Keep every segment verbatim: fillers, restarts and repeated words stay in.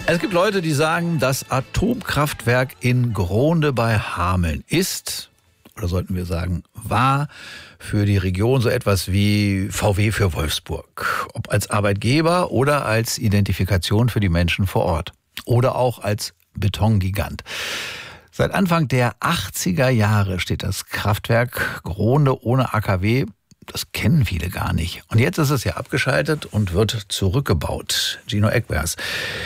Es gibt Leute, die sagen, das Atomkraftwerk in Grohnde bei Hameln ist, oder sollten wir sagen, war für die Region so etwas wie V W für Wolfsburg. Ob als Arbeitgeber oder als Identifikation für die Menschen vor Ort. Oder auch als Betongigant. Seit Anfang der achtziger Jahre steht das Kraftwerk Grohnde ohne A K W. Das kennen viele gar nicht. Und jetzt ist es ja abgeschaltet und wird zurückgebaut. Gino Eckbergs.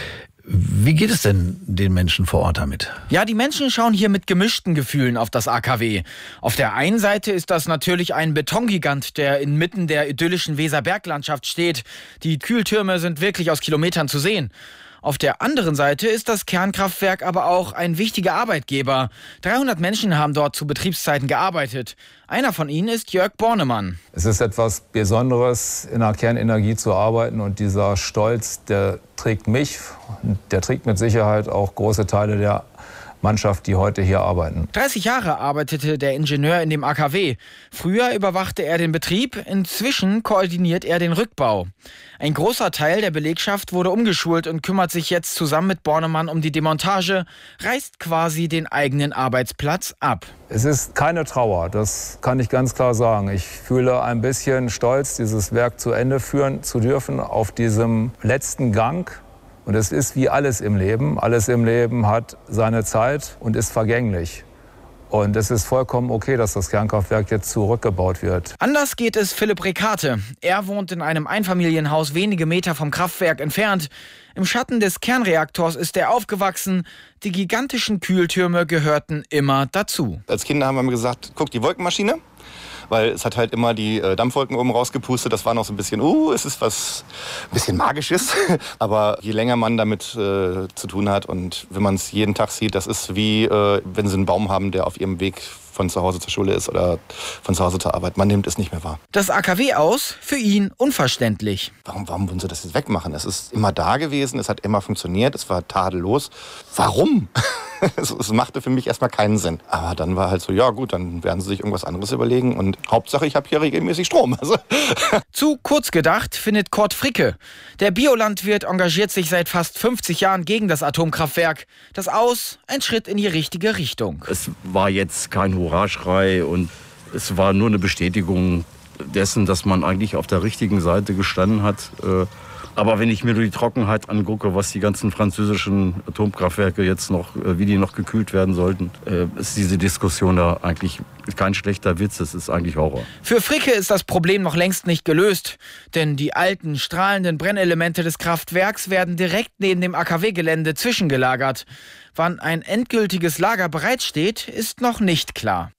Wie geht es denn den Menschen vor Ort damit? Ja, die Menschen schauen hier mit gemischten Gefühlen auf das A K W. Auf der einen Seite ist das natürlich ein Betongigant, der inmitten der idyllischen Weserberglandschaft steht. Die Kühltürme sind wirklich aus Kilometern zu sehen. Auf der anderen Seite ist das Kernkraftwerk aber auch ein wichtiger Arbeitgeber. dreihundert Menschen haben dort zu Betriebszeiten gearbeitet. Einer von ihnen ist Jörg Bornemann. Es ist etwas Besonderes, in der Kernenergie zu arbeiten. Und dieser Stolz, der trägt mich, der trägt mit Sicherheit auch große Teile der Mannschaft, die heute hier arbeiten. dreißig Jahre arbeitete der Ingenieur in dem A K W. Früher überwachte er den Betrieb, inzwischen koordiniert er den Rückbau. Ein großer Teil der Belegschaft wurde umgeschult und kümmert sich jetzt zusammen mit Bornemann um die Demontage, reißt quasi den eigenen Arbeitsplatz ab. Es ist keine Trauer, das kann ich ganz klar sagen. Ich fühle ein bisschen Stolz, dieses Werk zu Ende führen zu dürfen auf diesem letzten Gang. Und es ist wie alles im Leben. Alles im Leben hat seine Zeit und ist vergänglich. Und es ist vollkommen okay, dass das Kernkraftwerk jetzt zurückgebaut wird. Anders geht es Philipp Rekate. Er wohnt in einem Einfamilienhaus wenige Meter vom Kraftwerk entfernt. Im Schatten des Kernreaktors ist er aufgewachsen. Die gigantischen Kühltürme gehörten immer dazu. Als Kinder haben wir gesagt, guck, die Wolkenmaschine. Weil es hat halt immer die äh, Dampfwolken oben rausgepustet. Das war noch so ein bisschen, uh, es ist was ein bisschen Magisches. Aber je länger man damit äh, zu tun hat und wenn man es jeden Tag sieht, das ist wie, äh, wenn Sie einen Baum haben, der auf Ihrem Weg von zu Hause zur Schule ist oder von zu Hause zur Arbeit. Man nimmt es nicht mehr wahr. Das A K W aus, für ihn unverständlich. Warum, warum wollen Sie das jetzt wegmachen? Es ist immer da gewesen, es hat immer funktioniert, es war tadellos. Warum? Es, es machte für mich erstmal keinen Sinn. Aber dann war halt so, ja gut, dann werden sie sich irgendwas anderes überlegen. Und Hauptsache, ich habe hier regelmäßig Strom. Also. Zu kurz gedacht findet Kurt Fricke. Der Biolandwirt engagiert sich seit fast fünfzig Jahren gegen das Atomkraftwerk. Das Aus, ein Schritt in die richtige Richtung. Es war jetzt kein Hurraschrei und es war nur eine Bestätigung dessen, dass man eigentlich auf der richtigen Seite gestanden hat. Aber wenn ich mir nur die Trockenheit angucke, was die ganzen französischen Atomkraftwerke jetzt noch, wie die noch gekühlt werden sollten, ist diese Diskussion da eigentlich kein schlechter Witz, es ist eigentlich Horror. Für Fricke ist das Problem noch längst nicht gelöst, denn die alten, strahlenden Brennelemente des Kraftwerks werden direkt neben dem A K W-Gelände zwischengelagert. Wann ein endgültiges Lager bereitsteht, ist noch nicht klar.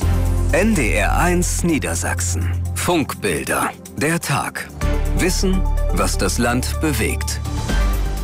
N D R eins Niedersachsen. Funkbilder. Der Tag. Wissen, was das Land bewegt.